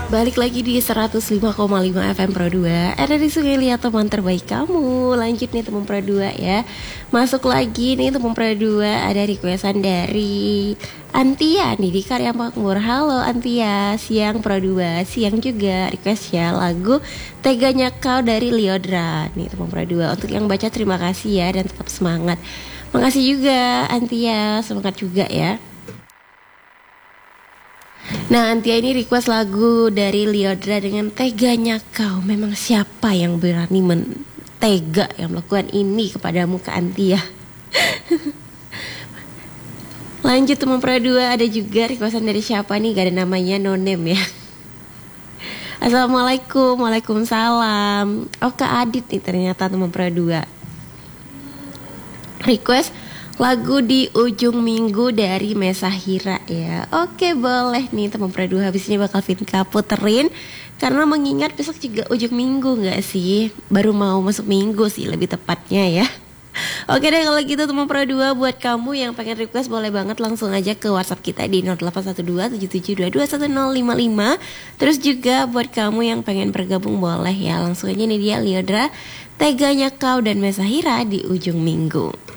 Balik lagi di 105,5 FM Pro 2. Ada di Sungai Liat, teman terbaik kamu. Lanjut nih teman Pro 2 ya. Masuk lagi nih teman Pro 2. Ada requestan dari Antia nih di Karya Makmur. Halo Antia, siang Pro 2. Siang juga requestnya lagu Teganya Kau dari Lyodra. Nih teman Pro 2. Untuk yang baca terima kasih ya dan tetap semangat. Makasih juga Antia, semangat juga ya. Nah, Antia ini request lagu dari Lyodra dengan Teganya Kau. Memang siapa yang berani mentega yang melakukan ini kepadamu, Kak Antia? Lanjut teman Pro 2, ada juga requestan dari siapa nih? Gak ada namanya, no name ya. Assalamualaikum, waalaikumsalam. Oh, Kak Adit nih ternyata teman Pro 2. Request lagu Di Ujung Minggu dari Mesahira ya. Oke, boleh nih teman Pro 2. Habis ini bakal Vinka puterin karena mengingat besok juga ujung minggu gak sih? Baru mau masuk minggu sih lebih tepatnya ya. Oke deh kalau gitu teman Pro 2, buat kamu yang pengen request boleh banget langsung aja ke WhatsApp kita di 081277221055. Terus juga buat kamu yang pengen bergabung boleh ya, langsung aja nih dia Lyodra, Teganya Kau dan Mesahira Di Ujung Minggu.